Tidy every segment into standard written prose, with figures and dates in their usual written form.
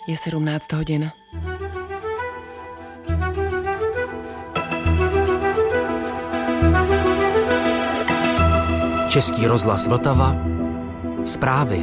Je 17 hodin. Český rozhlas Vltava. Zprávy.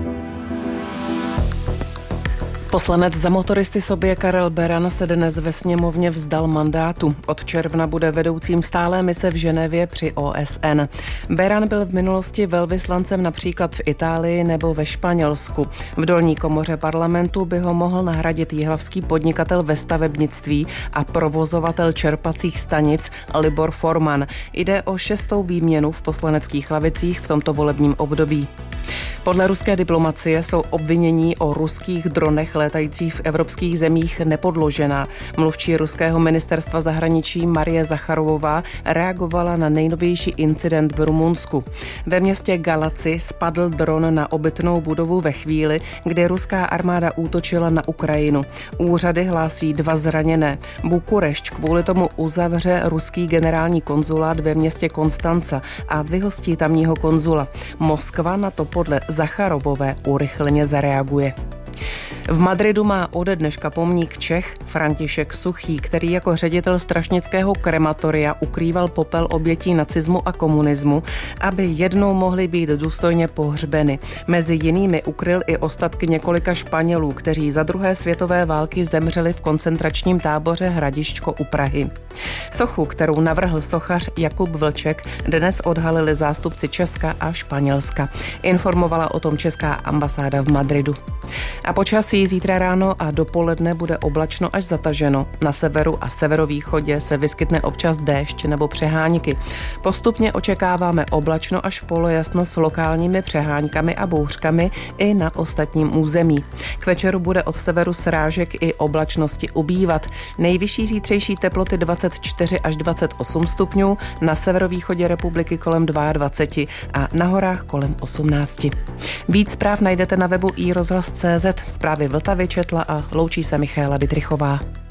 Poslanec za motoristy Sobě Karel Beran se dnes ve sněmovně vzdal mandátu. Od června bude vedoucím stálé mise v Ženevě při OSN. Beran byl v minulosti velvyslancem například v Itálii nebo ve Španělsku. V dolní komoře parlamentu by ho mohl nahradit jihlavský podnikatel ve stavebnictví a provozovatel čerpacích stanic Libor Forman. Jde o 6. výměnu v poslaneckých lavicích v tomto volebním období. Podle ruské diplomacie jsou obvinění o ruských dronech létajících v evropských zemích nepodložená. Mluvčí ruského ministerstva zahraničí Marie Zacharovová reagovala na nejnovější incident v Rumunsku. Ve městě Galaci spadl dron na obytnou budovu ve chvíli, kdy ruská armáda útočila na Ukrajinu. Úřady hlásí 2 zraněné. Bukurešť kvůli tomu uzavře ruský generální konzulát ve městě Konstanca a vyhostí tamního konzula. Moskva na to podle Zacharovové urychleně zareaguje. V Madridu má ode dneška pomník Čech František Suchý, který jako ředitel strašnického krematoria ukrýval popel obětí nacismu a komunismu, aby jednou mohly být důstojně pohřbeny. Mezi jinými ukryl i ostatky několika Španělů, kteří za druhé světové války zemřeli v koncentračním táboře Hradišťko u Prahy. Sochu, kterou navrhl sochař Jakub Vlček, dnes odhalili zástupci Česka a Španělska. Informovala o tom česká ambasáda v Madridu. A počasí zítra ráno a dopoledne bude oblačno až zataženo. Na severu a severovýchodě se vyskytne občas déšť nebo přehánky. Postupně očekáváme oblačno až polojasno s lokálními přeháňkami a bouřkami i na ostatním území. K večeru bude od severu srážek i oblačnosti ubývat. Nejvyšší zítřejší teploty 24 až 28 stupňů, na severovýchodě republiky kolem 22 a na horách kolem 18. Víc zpráv najdete na webu iRozhlas.cz. Zprávy Vltavy četla a loučí se Michaela Dittrichová.